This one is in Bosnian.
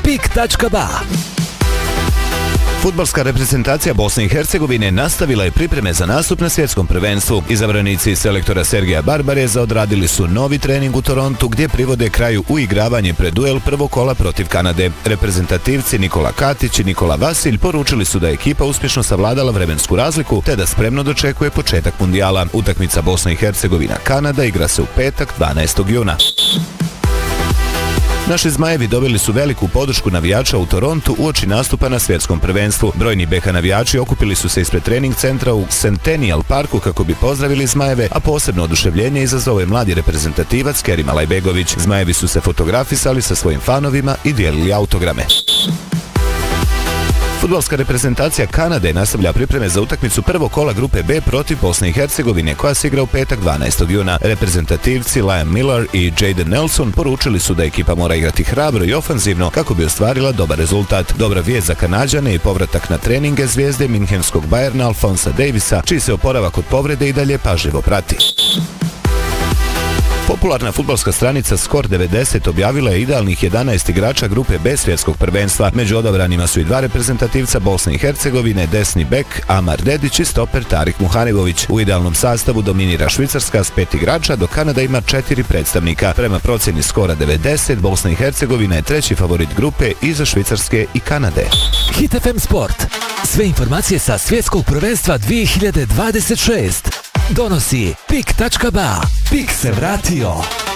pik.ba. Fudbalska reprezentacija Bosne i Hercegovine nastavila je pripreme za nastup na svjetskom prvenstvu. Izabranici selektora Sergeja Barbareza odradili su novi trening u Torontu gdje privode kraju uigravanje pred duel prvog kola protiv Kanade. Reprezentativci Nikola Katić i Nikola Vasilj poručili su da je ekipa uspješno savladala vremensku razliku te da spremno dočekuje početak mundijala. Utakmica Bosna i Hercegovina-Kanada igra se u petak 12. juna. Naši Zmajevi dobili su veliku podršku navijača u Torontu uoči nastupa na svjetskom prvenstvu. Brojni BH navijači okupili su se ispred trening centra u Centennial Parku kako bi pozdravili Zmajeve, a posebno oduševljenje izazvao je mladi reprezentativac Kerim Alajbegović. Zmajevi su se fotografisali sa svojim fanovima i dijelili autograme. Fudbalska reprezentacija Kanade nastavlja pripreme za utakmicu prvog kola grupe B protiv Bosne i Hercegovine koja se igra u petak 12. juna. Reprezentativci Liam Miller i Jaden Nelson poručili su da ekipa mora igrati hrabro i ofanzivno kako bi ostvarila dobar rezultat. Dobra vijest za Kanađane i povratak na treninge zvijezde minhenskog Bayerna Alfonsa Davisa, čiji se oporavak od povrede i dalje pažljivo prati. Popularna fudbalska stranica Skor 90 objavila je idealnih 11 igrača grupe B svjetskog prvenstva. Među odabranima su i dva reprezentativca Bosne i Hercegovine, desni bek Amar Dedić i stoper Tarik Muhanibović. U idealnom sastavu dominira Švicarska s 5 igrača, dok Kanada ima 4 predstavnika. Prema procjeni Skora 90, Bosna i Hercegovina je treći favorit grupe iza Švicarske i Kanade. Hit FM Sport. Sve informacije sa svjetskog prvenstva 2026. Donosi pik.ba. Pik se vratio.